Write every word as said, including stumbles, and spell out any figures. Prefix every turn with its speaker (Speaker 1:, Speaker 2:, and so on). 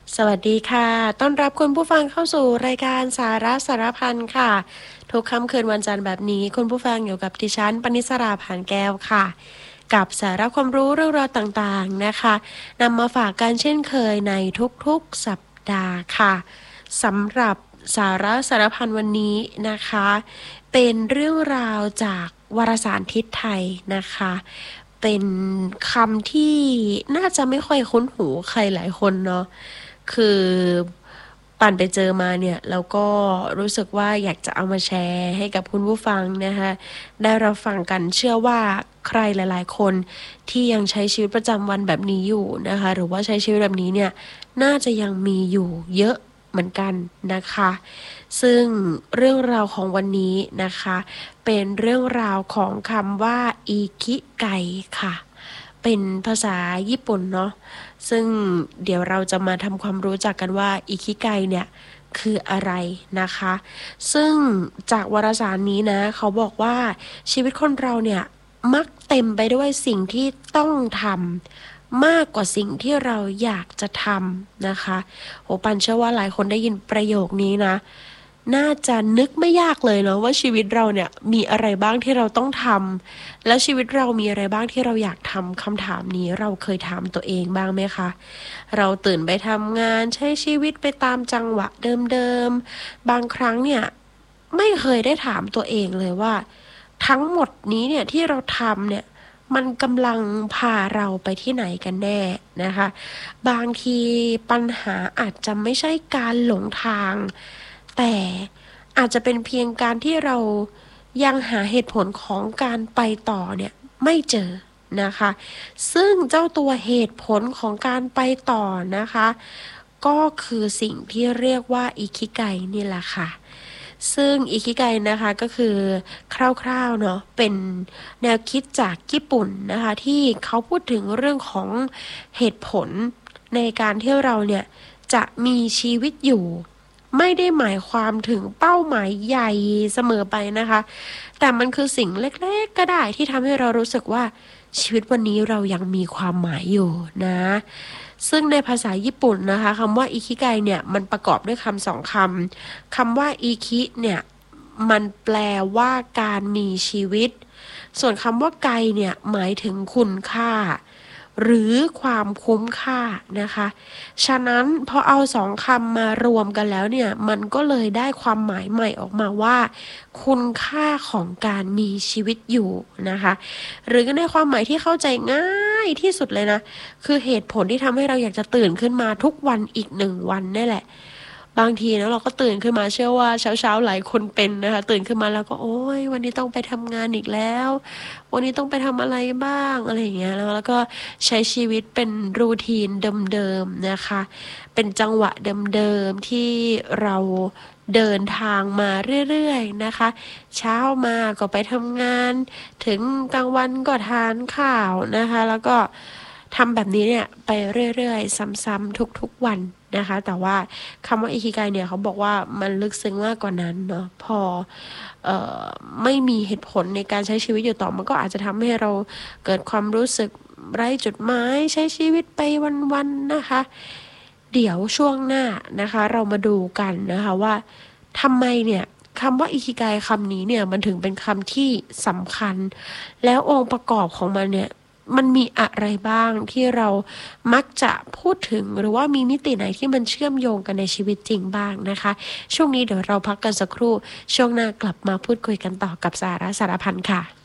Speaker 1: สวัสดีค่ะต้อนรับคุณผู้ฟังเข้าสู่รายการสาระสารพันค่ะทุกค่ำคืนวันจันทร์แบบนี้คุณผู้ฟังอยู่กับดิฉันปณิสราผ่านแก้วค่ะกับสาระความรู้เรื่องราวต่างๆนะคะนำมาฝากกันเช่นเคยในทุกๆสัปดาห์ค่ะสำหรับสาระสารพันวันนี้นะคะเป็นเรื่องราวจากวารสารทิศไทยนะคะเป็นคำที่น่าจะไม่ค่อยคุ้นหูใครหลายคนเนาะ คือปั่นไปเจอมาเนี่ยแล้วก็รู้สึกว่าอยากจะเอามาแชร์ให้กับคุณผู้ฟังนะคะได้รับฟังกันเชื่อว่าใครหลายๆคนที่ยังใช้ชีวิตประจำวันแบบนี้อยู่นะคะหรือว่าใช้ชีวิตแบบนี้เนี่ยน่าจะยังมีอยู่เยอะเหมือนกันนะคะซึ่งเรื่องราวของวันนี้นะคะเป็นเรื่องราวของคำว่าอิคิไกค่ะเป็นภาษาญี่ปุ่นเนาะ ซึ่งเดี๋ยวเราจะมาทำความรู้จักกันว่าอิคิไกเนี่ยคืออะไรนะคะ ซึ่งจากวารสารนี้นะเขาบอกว่าชีวิตคนเราเนี่ยมักเต็มไปด้วยสิ่งที่ต้องทำมากกว่าสิ่งที่เราอยากจะทำนะคะโหปันเชื่อว่าหลายคนได้ยินประโยคนี้นะน่าจะนึกไม่ยากเลยเนาะว่าชีวิตเราเนี่ยมีอะไรบ้างที่เราต้องทำ แล้วชีวิตเรามีอะไรบ้างที่เราอยากทำคำถามนี้เราเคยถามตัวเองบ้างไหมคะเราตื่นไปทำงานใช้ชีวิตไปตามจังหวะเดิมๆบางครั้งเนี่ยไม่เคยได้ถามตัวเองเลยว่าทั้งหมดนี้เนี่ยที่เราทำเนี่ยมันกำลังพาเราไปที่ไหนกันแน่นะคะบางทีปัญหาอาจจะไม่ใช่การหลงทางแต่อาจจะเป็นเพียงการที่เรา ยังหาเหตุผลของการไปต่อเนี่ยไม่เจอนะคะซึ่งเจ้าตัวเหตุผลของการไปต่อนะคะก็คือสิ่งที่เรียกว่าอิคิไกนี่แหละค่ะซึ่งอิคิไกนะคะก็คือคร่าวๆเนาะเป็นแนวคิดจากญี่ปุ่นนะคะที่เขาพูดถึงเรื่องของเหตุผลในการที่เราเนี่ยจะมีชีวิตอยู่ ไม่ได้หมายความถึงเป้าหมายใหญ่เสมอไปนะคะ แต่มันคือสิ่งเล็กๆก็ได้ที่ทำให้เรารู้สึกว่าชีวิตวันนี้เรายังมีความหมายอยู่นะ ซึ่งในภาษาญี่ปุ่นนะคะคำว่าอิคิไกเนี่ยมันประกอบด้วยคำสองคำ คำว่าอิคิเนี่ยมันแปลว่าการมีชีวิต ส่วนคำว่าไกเนี่ยหมายถึงคุณค่า หรือความคุ้มค่านะคะ ฉะนั้นพอเอาสองคำมารวมกันแล้วเนี่ยมันก็เลยได้ความหมายใหม่ออกมาว่าคุณค่าของการมีชีวิตอยู่นะคะหรือในความหมายที่เข้าใจง่ายที่สุดเลยนะคือเหตุผลที่ทำให้เราอยากจะตื่นขึ้นมาทุกวันอีกหนึ่งวันนี่แหละ บางทีนะเราก็ตื่นขึ้นมาเชื่อว่าเช้าๆหลายคนเป็นนะคะตื่นขึ้นมาแล้วก็โอ้ยวันนี้ต้องไปทำงานอีกแล้ววันนี้ต้องไปทำอะไรบ้างอะไรอย่างเงี้ยแล้วแล้วก็ใช้ชีวิตเป็นรูทีนเดิมๆนะคะเป็นจังหวะเดิมๆที่เราเดินทางมาเรื่อยๆนะคะเช้ามาก็ไปทำงานถึงกลางวันก็ทานข้าวนะคะแล้วก็ทำแบบนี้เนี่ยไปเรื่อยๆซ้ำๆทุกๆวัน นะคะแต่ว่าคำว่าอิคิไกเนี่ยเขาบอกว่ามันลึกซึ้งมากกว่านั้นเนาะพอเอ่อไม่มีเหตุผลในการใช้ชีวิตอยู่ต่อมันก็อาจจะทำให้เราเกิดความรู้สึกไร้จุดหมายใช้ชีวิตไปวันๆนะคะเดี๋ยวช่วงหน้านะคะเรามาดูกันนะคะว่าทำไมเนี่ยคำว่าอิคิไกคำนี้เนี่ยมันถึงเป็นคำที่สำคัญแล้วองค์ประกอบของมันเนี่ย มันมีอะไรบ้างที่เรามักจะพูดถึงหรือว่ามีมิติไหนที่มันเชื่อมโยงกันในชีวิตจริงบ้างนะคะช่วงนี้เดี๋ยวเราพักกันสักครู่ช่วงหน้ากลับมาพูดคุยกันต่อกับสาระสารพันค่ะ